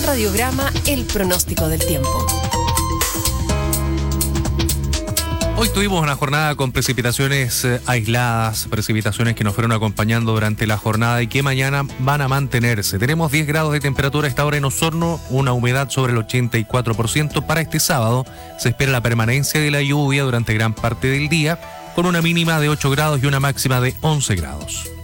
Radiograma el pronóstico del tiempo. Hoy tuvimos una jornada con precipitaciones aisladas, precipitaciones que nos fueron acompañando durante la jornada y que mañana van a mantenerse. Tenemos 10 grados de temperatura a esta hora en Osorno, una humedad sobre el 84%. Para este sábado se espera la permanencia de la lluvia durante gran parte del día, con una mínima de 8 grados y una máxima de 11 grados.